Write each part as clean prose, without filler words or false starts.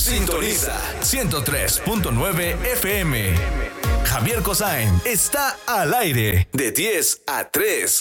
Sintoniza 103.9 FM. Javier Cosain está al aire de 10 a 3.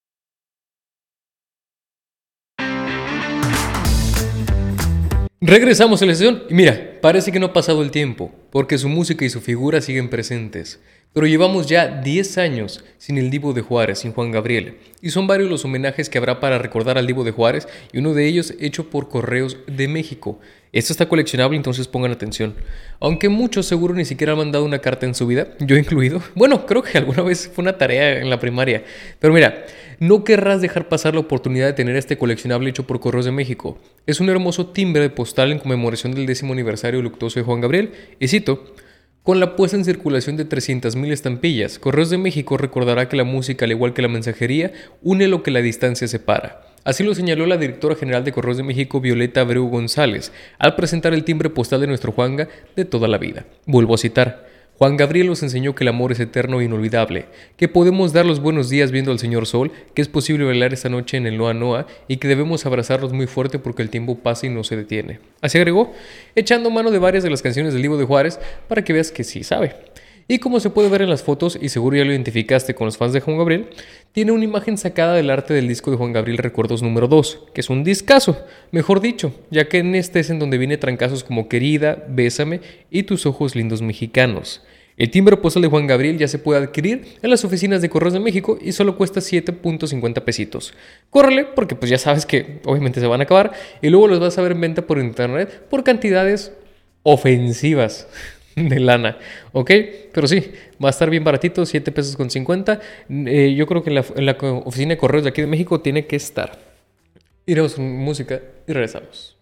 Regresamos a la sesión y mira, parece que no ha pasado el tiempo, porque su música y su figura siguen presentes. Pero llevamos ya 10 años sin el Divo de Juárez, sin Juan Gabriel. Y son varios los homenajes que habrá para recordar al Divo de Juárez, y uno de ellos hecho por Correos de México. Esto está coleccionable, entonces pongan atención. Aunque muchos seguro ni siquiera han mandado una carta en su vida, yo incluido. Bueno, creo que alguna vez fue una tarea en la primaria. Pero mira, no querrás dejar pasar la oportunidad de tener este coleccionable hecho por Correos de México. Es un hermoso timbre postal en conmemoración del 10º aniversario luctuoso de Juan Gabriel. Y cito: con la puesta en circulación de 300,000 estampillas, Correos de México recordará que la música, al igual que la mensajería, une lo que la distancia separa. Así lo señaló la directora general de Correos de México, Violeta Abreu González, al presentar el timbre postal de nuestro Juanga de toda la vida. Vuelvo a citar: Juan Gabriel nos enseñó que el amor es eterno e inolvidable, que podemos dar los buenos días viendo al señor sol, que es posible bailar esta noche en el Noa Noa y que debemos abrazarnos muy fuerte porque el tiempo pasa y no se detiene. Así agregó, echando mano de varias de las canciones del Divo de Juárez para que veas que sí sabe. Y como se puede ver en las fotos, y seguro ya lo identificaste con los fans de Juan Gabriel, tiene una imagen sacada del arte del disco de Juan Gabriel Recuerdos número 2, que es un discazo, mejor dicho, ya que en este es en donde viene trancazos como Querida, Bésame y Tus ojos lindos mexicanos. El timbre postal de Juan Gabriel ya se puede adquirir en las oficinas de Correos de México y solo cuesta 7.50 pesitos. Córrele porque pues ya sabes que obviamente se van a acabar y luego los vas a ver en venta por internet por cantidades ofensivas de lana, ¿ok? Pero sí, va a estar bien baratito, 7 pesos con 50. Yo creo que en la oficina de correos de aquí de México tiene que estar. Iremos con música y regresamos.